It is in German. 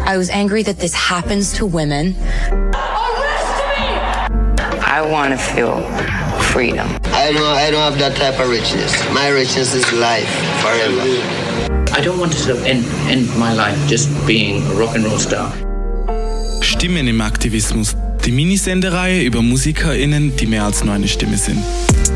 I was angry that this happens to women. I want to feel freedom. I don't have that type of richness. My richness is life forever. I don't want to sort of end my life just being a rock and roll star. Stimmen im Aktivismus. Die Minisendereihe über MusikerInnen, die mehr als nur eine Stimme sind.